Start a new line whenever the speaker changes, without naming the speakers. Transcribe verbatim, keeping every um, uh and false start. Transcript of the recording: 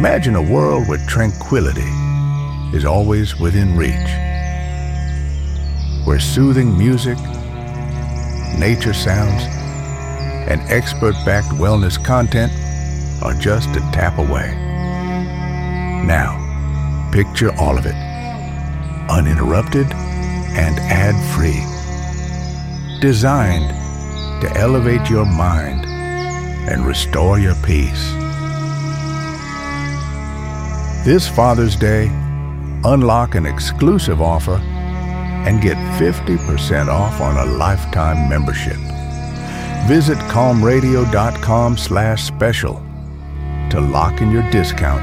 Imagine a world where tranquility is always within reach, where soothing music, nature sounds, and expert-backed wellness content are just a tap away. Now, picture all of it, uninterrupted and ad-free. Designed to elevate your mind and restore your peace. This Father's Day, unlock an exclusive offer and get fifty percent off on a lifetime membership. Visit calm radio dot com slash special to lock in your discount